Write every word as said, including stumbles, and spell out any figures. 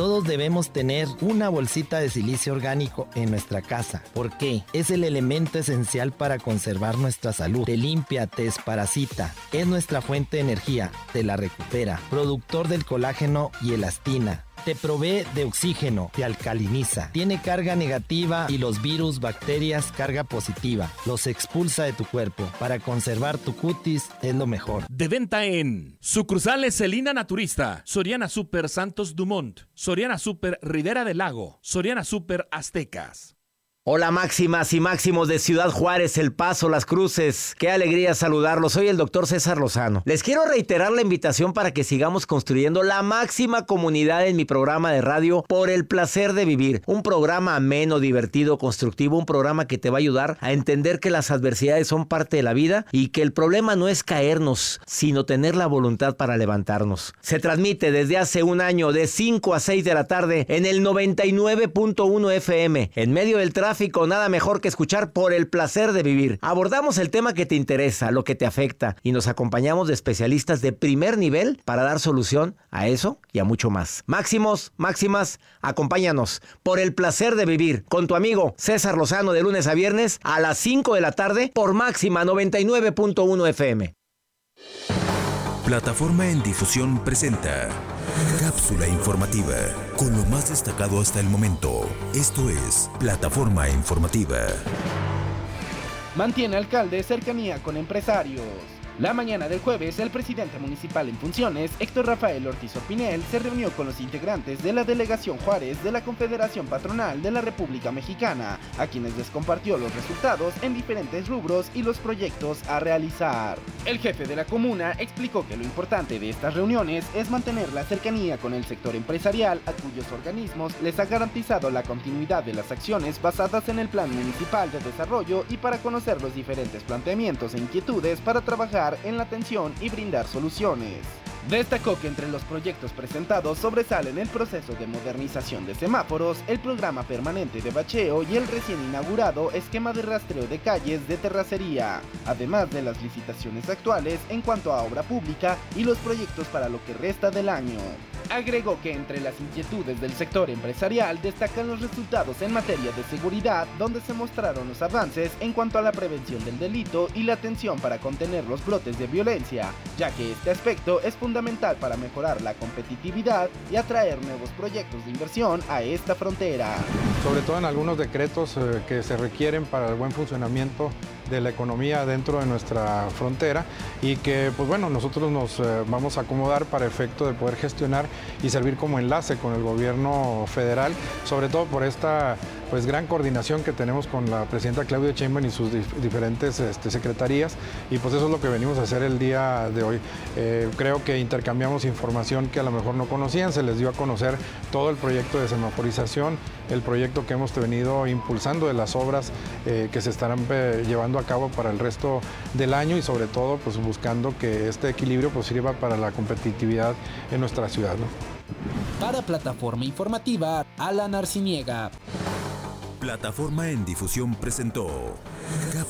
Todos debemos tener una bolsita de silicio orgánico en nuestra casa. ¿Por qué? Es el elemento esencial para conservar nuestra salud. Te limpia, te desparasita. Es nuestra fuente de energía. Te la recupera. Productor del colágeno y elastina. Te provee de oxígeno, te alcaliniza, tiene carga negativa y los virus, bacterias, carga positiva. Los expulsa de tu cuerpo. Para conservar tu cutis es lo mejor. De venta en sucursales Celina Naturista, Soriana Super Santos Dumont, Soriana Super Rivera del Lago, Soriana Super Aztecas. Hola máximas y máximos de Ciudad Juárez, El Paso, Las Cruces. Qué alegría saludarlos. Soy el doctor César Lozano. Les quiero reiterar la invitación para que sigamos construyendo la máxima comunidad en mi programa de radio Por el Placer de Vivir. Un programa ameno, divertido, constructivo, un programa que te va a ayudar a entender que las adversidades son parte de la vida y que el problema no es caernos, sino tener la voluntad para levantarnos. Se transmite desde hace un año de cinco a seis de la tarde en el noventa y nueve punto uno F M. En medio del tráfico, nada mejor que escuchar Por el Placer de Vivir. Abordamos el tema que te interesa, lo que te afecta, y nos acompañamos de especialistas de primer nivel para dar solución a eso y a mucho más. Máximos, máximas, acompáñanos Por el Placer de Vivir con tu amigo César Lozano de lunes a viernes a las cinco de la tarde por Máxima noventa y nueve punto uno F M. Plataforma en Difusión presenta Cápsula informativa con lo más destacado hasta el momento. Esto es Plataforma Informativa. Mantiene alcalde cercanía con empresarios. La mañana del jueves, el presidente municipal en funciones, Héctor Rafael Ortiz Orpinel, se reunió con los integrantes de la Delegación Juárez de la Confederación Patronal de la República Mexicana, a quienes les compartió los resultados en diferentes rubros y los proyectos a realizar. El jefe de la comuna explicó que lo importante de estas reuniones es mantener la cercanía con el sector empresarial, a cuyos organismos les ha garantizado la continuidad de las acciones basadas en el Plan Municipal de Desarrollo y para conocer los diferentes planteamientos e inquietudes para trabajar en la atención y brindar soluciones. Destacó que entre los proyectos presentados sobresalen el proceso de modernización de semáforos, el programa permanente de bacheo y el recién inaugurado esquema de rastreo de calles de terracería, además de las licitaciones actuales en cuanto a obra pública y los proyectos para lo que resta del año. Agregó que entre las inquietudes del sector empresarial destacan los resultados en materia de seguridad, donde se mostraron los avances en cuanto a la prevención del delito y la atención para contener los brotes de violencia, ya que este aspecto es fundamental para mejorar la competitividad y atraer nuevos proyectos de inversión a esta frontera. Sobre todo en algunos decretos eh, que se requieren para el buen funcionamiento de la economía dentro de nuestra frontera y que pues bueno, nosotros nos eh, vamos a acomodar para efecto de poder gestionar y servir como enlace con el gobierno federal, sobre todo por esta pues gran coordinación que tenemos con la presidenta Claudia Sheinbaum y sus dif diferentes este, secretarías, y pues eso es lo que venimos a hacer el día de hoy. Eh, creo que intercambiamos información que a lo mejor no conocían, se les dio a conocer todo el proyecto de semaforización, el proyecto que hemos venido impulsando de las obras eh, que se estarán eh, llevando a cabo para el resto del año y sobre todo pues buscando que este equilibrio pues sirva para la competitividad en nuestra ciudad, ¿no? Para Plataforma Informativa, Alan Arciniega. Plataforma en Difusión presentó